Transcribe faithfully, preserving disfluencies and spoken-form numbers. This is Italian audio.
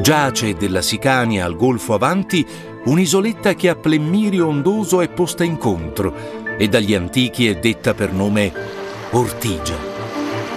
Giace della Sicania al golfo avanti un'isoletta che a Plemmirio ondoso è posta incontro e dagli antichi è detta per nome Ortigia.